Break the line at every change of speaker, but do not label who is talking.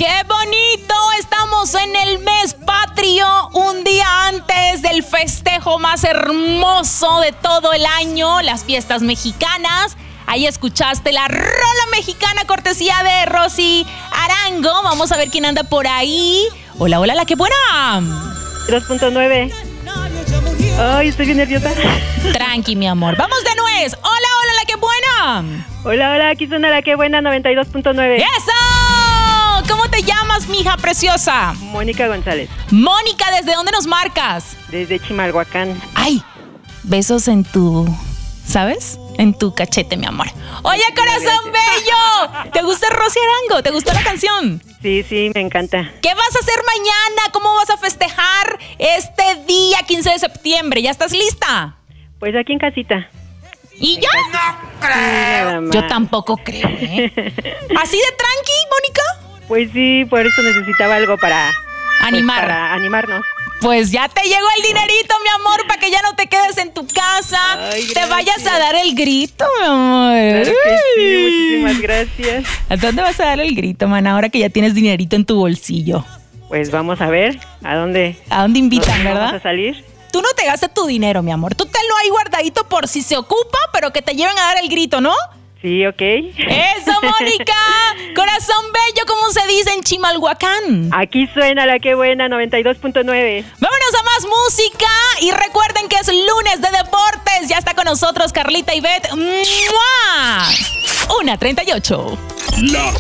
¡Qué bonito! Estamos en el mes patrio, un día antes del festejo más hermoso de todo el año, las fiestas mexicanas. Ahí escuchaste la rola mexicana, cortesía de Rosy Arango. Vamos a ver quién anda por ahí. Hola, hola, la que buena.
2.9. Ay, estoy bien nerviosa.
Tranqui, mi amor. Vamos de nuez. Hola, hola, la que buena.
Hola, hola, aquí suena la que buena, 92.9.
¡Eso! ¿Cómo te llamas, mija preciosa?
Mónica González,
Mónica, ¿desde dónde nos marcas?
desde Chimalhuacán.
Ay, besos en tu... ¿sabes? En tu cachete, mi amor. Oye, corazón bello. ¿Te gusta Rosy Arango? ¿Te gustó la canción?
Sí, me encanta.
¿Qué vas a hacer mañana? ¿Cómo vas a festejar este día 15 de septiembre? ¿Ya estás lista?
Pues aquí en casita.
¿Y ya?
Sí, nada más.
Yo tampoco creo, ¿eh? ¿Así de tranqui, Mónica?
Pues sí, por eso necesitaba algo para...
Animar.
Pues, para animarnos.
Pues ya te llegó el dinerito, mi amor, para que ya no te quedes en tu casa.
Ay,
te vayas a dar el grito, mi amor.
Claro que sí, muchísimas gracias.
¿A dónde vas a dar el grito, man, ahora que ya tienes dinerito en tu bolsillo?
Pues vamos a ver a dónde
invitan, ¿verdad?
vamos a salir.
Tú no te gastes tu dinero, mi amor. Tú tenlo ahí guardadito por si se ocupa, pero que te lleven a dar el grito, ¿no?
Sí, ok.
¡Eso, Mónica! Corazón bello, ¿cómo se dice en Chimalhuacán?
Aquí suena la que buena, 92.9.
Vámonos a más música y recuerden que es lunes de deportes. Ya está con nosotros Carlita y Beth. ¡Mua! 1:38.